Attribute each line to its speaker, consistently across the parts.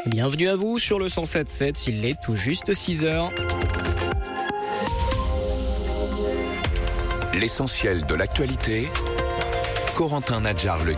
Speaker 1: Bienvenue à vous sur le 107.7, il est tout juste 6h.
Speaker 2: L'essentiel de l'actualité, Corentin Nadjar-Legui.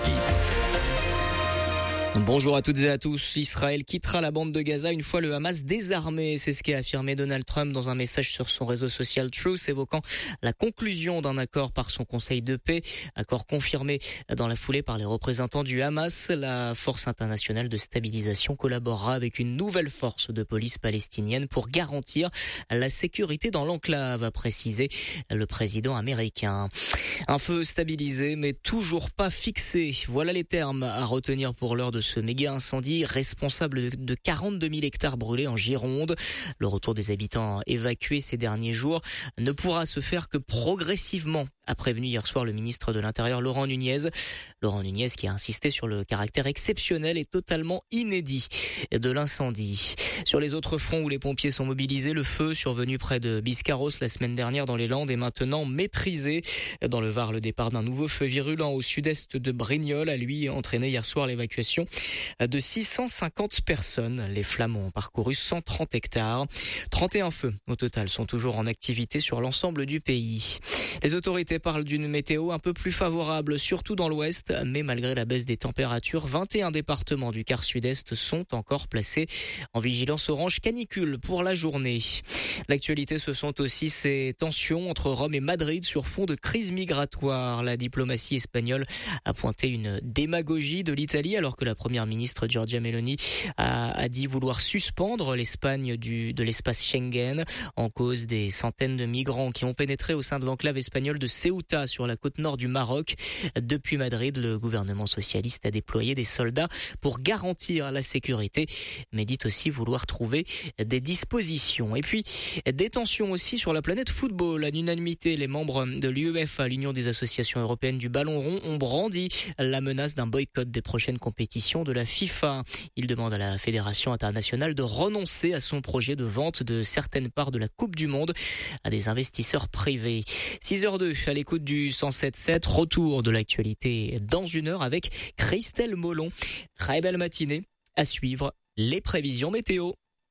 Speaker 1: Bonjour à toutes et à tous. Israël quittera la bande de Gaza une fois le Hamas désarmé. C'est ce qu'a affirmé Donald Trump dans un message sur son réseau social Truth, évoquant la conclusion d'un accord par son conseil de paix. Accord confirmé dans la foulée par les représentants du Hamas. La force internationale de stabilisation collaborera avec une nouvelle force de police palestinienne pour garantir la sécurité dans l'enclave, a précisé le président américain. Un feu stabilisé mais toujours pas fixé. Voilà les termes à retenir pour l'heure de ce méga incendie responsable de 42 000 hectares brûlés en Gironde. Le retour des habitants évacués ces derniers jours ne pourra se faire que progressivement, a prévenu hier soir le ministre de l'Intérieur Laurent Nunez. Laurent Nunez qui a insisté sur le caractère exceptionnel et totalement inédit de l'incendie. Sur les autres fronts où les pompiers sont mobilisés, le feu survenu près de Biscarros la semaine dernière dans les Landes est maintenant maîtrisé. Dans le Var, le départ d'un nouveau feu virulent au sud-est de Brignoles a lui entraîné hier soir l'évacuation de 650 personnes. Les flammes ont parcouru 130 hectares. 31 feux au total sont toujours en activité sur l'ensemble du pays. Les autorités parlent d'une météo un peu plus favorable, surtout dans l'ouest, mais malgré la baisse des températures, 21 départements du quart sud-est sont encore placés en vigilance orange canicule pour la journée. L'actualité, ce sont aussi ces tensions entre Rome et Madrid sur fond de crise migratoire. La diplomatie espagnole a pointé une démagogie de l'Italie alors que la première ministre Giorgia Meloni a dit vouloir suspendre l'Espagne de l'espace Schengen en cause des centaines de migrants qui ont pénétré au sein de l'enclave espagnole de Ceuta sur la côte nord du Maroc. Depuis Madrid, le gouvernement socialiste a déployé des soldats pour garantir la sécurité, mais dit aussi vouloir trouver des dispositions. Et puis, des tensions aussi sur la planète football. À l'unanimité, les membres de l'UEFA, l'Union des associations européennes du ballon rond, ont brandi la menace d'un boycott des prochaines compétitions de la FIFA. Ils demandent à la Fédération internationale de renoncer à son projet de vente de certaines parts de la Coupe du Monde à des investisseurs privés. 6h02 à l'écoute du 107.7, retour de l'actualité dans une heure avec Christelle Molon. Très belle matinée, à suivre les prévisions météo.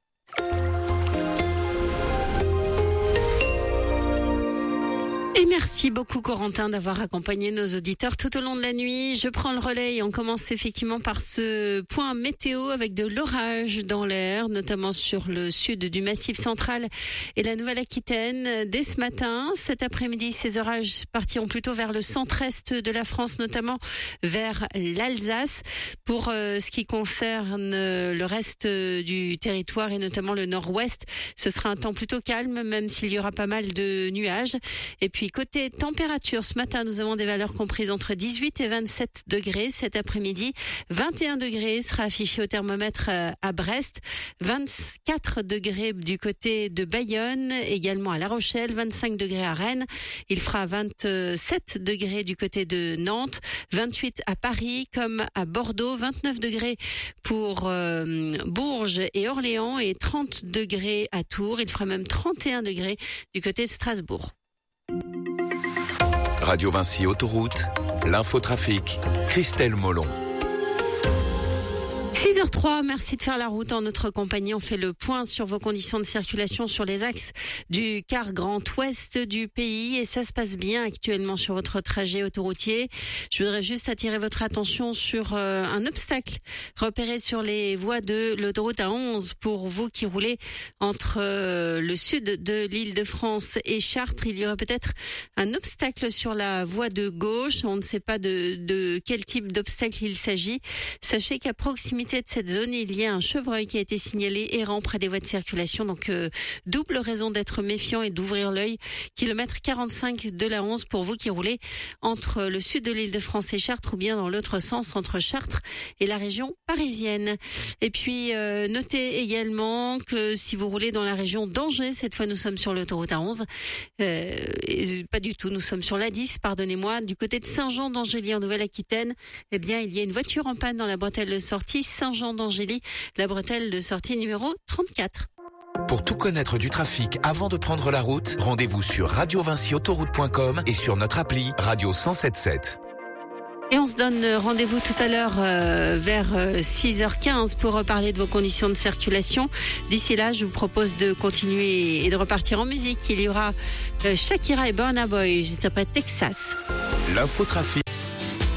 Speaker 3: Et merci beaucoup Corentin d'avoir accompagné nos auditeurs tout au long de la nuit. Je prends le relais et on commence effectivement par ce point météo avec de l'orage dans l'air, notamment sur le sud du Massif central et la Nouvelle-Aquitaine. Dès ce matin, cet après-midi, ces orages partiront plutôt vers le centre-est de la France, notamment vers l'Alsace. Pour ce qui concerne le reste du territoire et notamment le nord-ouest, ce sera un temps plutôt calme, même s'il y aura pas mal de nuages. Et puis côté température, ce matin, nous avons des valeurs comprises entre 18 et 27 degrés. Cet après-midi, 21 degrés sera affiché au thermomètre à Brest, 24 degrés du côté de Bayonne, également à La Rochelle, 25 degrés à Rennes. Il fera 27 degrés du côté de Nantes, 28 à Paris comme à Bordeaux, 29 degrés pour Bourges et Orléans et 30 degrés à Tours. Il fera même 31 degrés du côté de Strasbourg.
Speaker 2: Radio Vinci Autoroute, l'infotrafic, Christelle Molon.
Speaker 3: 6h03, merci de faire la route en notre compagnie. On fait le point sur vos conditions de circulation sur les axes du quart grand ouest du pays et ça se passe bien actuellement sur votre trajet autoroutier. Je voudrais juste attirer votre attention sur un obstacle repéré sur les voies de l'autoroute A11 pour vous qui roulez entre le sud de l'Île-de-France et Chartres. Il y aura peut-être un obstacle sur la voie de gauche. On ne sait pas de quel type d'obstacle il s'agit. Sachez qu'à proximité de cette zone, il y a un chevreuil qui a été signalé errant près des voies de circulation. Donc, double raison d'être méfiant et d'ouvrir l'œil. Kilomètre 45 de la 11 pour vous qui roulez entre le sud de l'Île-de-France et Chartres ou bien dans l'autre sens entre Chartres et la région parisienne. Et puis, notez également que si vous roulez dans la région d'Angers, cette fois nous sommes sur l'autoroute A11. Pas du tout, nous sommes sur l'A10, pardonnez-moi. Du côté de Saint-Jean-d'Angély en Nouvelle-Aquitaine, eh bien, il y a une voiture en panne dans la bretelle de sortie Saint-Jean-d'Angély, la bretelle de sortie numéro 34.
Speaker 2: Pour tout connaître du trafic avant de prendre la route, rendez-vous sur radiovinciautoroute.com et sur notre appli Radio 107.7.
Speaker 3: Et on se donne rendez-vous tout à l'heure vers 6h15 pour parler de vos conditions de circulation. D'ici là, je vous propose de continuer et de repartir en musique. Il y aura Shakira et Burna Boy juste après Texas.
Speaker 2: L'infotrafic.